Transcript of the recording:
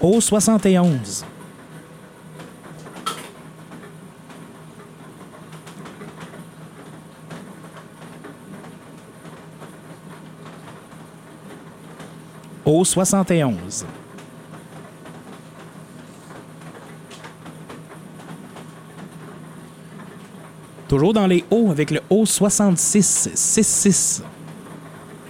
Au 71. Au 71. Toujours dans les hauts avec le haut 66, 6-6.